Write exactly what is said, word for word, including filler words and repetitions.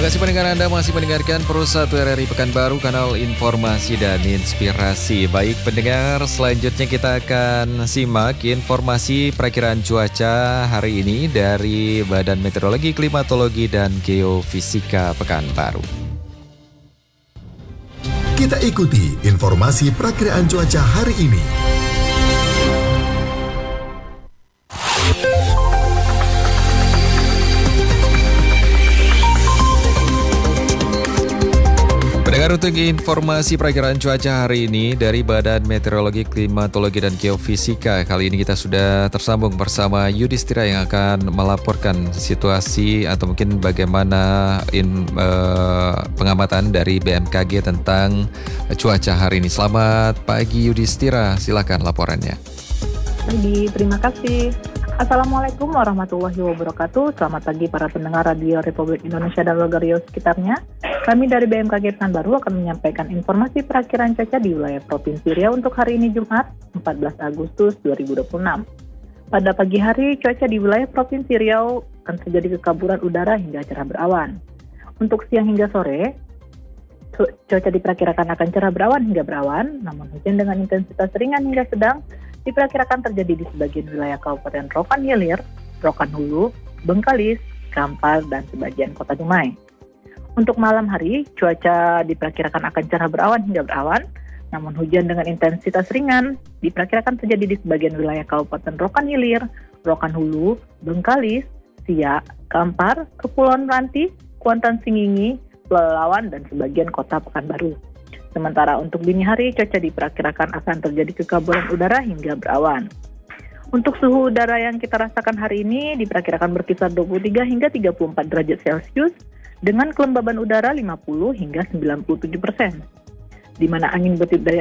Terima kasih pendengar Anda masih mendengarkan Pro satu R R I Pekanbaru, kanal informasi dan inspirasi. Baik pendengar, selanjutnya kita akan simak informasi perakiraan cuaca hari ini dari Badan Meteorologi, Klimatologi, dan Geofisika Pekanbaru. Kita ikuti informasi perakiraan cuaca hari ini. Pendengar, untuk informasi perakiraan cuaca hari ini dari Badan Meteorologi, Klimatologi, dan Geofisika. Kali ini kita sudah tersambung bersama Yudhistira yang akan melaporkan situasi atau mungkin bagaimana in, uh, pengamatan dari B M K G tentang cuaca hari ini. Selamat pagi Yudhistira, silakan laporannya. Pagi, terima kasih. Assalamualaikum warahmatullahi wabarakatuh. Selamat pagi para pendengar Radio Republik Indonesia dan Logario sekitarnya. Kami dari B M K G Pekanbaru akan menyampaikan informasi perakiraan cuaca di wilayah Provinsi Riau untuk hari ini Jumat, empat belas Agustus dua ribu dua puluh enam. Pada pagi hari, cuaca di wilayah Provinsi Riau akan terjadi kekaburan udara hingga cerah berawan. Untuk siang hingga sore, cuaca diperkirakan akan cerah berawan hingga berawan, namun hujan dengan intensitas ringan hingga sedang diperkirakan terjadi di sebagian wilayah Kabupaten Rokan Hilir, Rokan Hulu, Bengkalis, Kampar, dan sebagian Kota Dumai. Untuk malam hari, cuaca diperkirakan akan cerah berawan hingga berawan, namun hujan dengan intensitas ringan diperkirakan terjadi di sebagian wilayah Kabupaten Rokan Hilir, Rokan Hulu, Bengkalis, Siak, Kampar, Kepulauan Meranti, Kuantan Singingi, Pelalawan, dan sebagian Kota Pekanbaru. Sementara untuk dini hari, cuaca diperkirakan akan terjadi kekaburan udara hingga berawan. Untuk suhu udara yang kita rasakan hari ini diperkirakan berkisar dua puluh tiga hingga tiga puluh empat derajat Celcius dengan kelembaban udara lima puluh hingga sembilan puluh tujuh persen. Di mana angin bertiup dari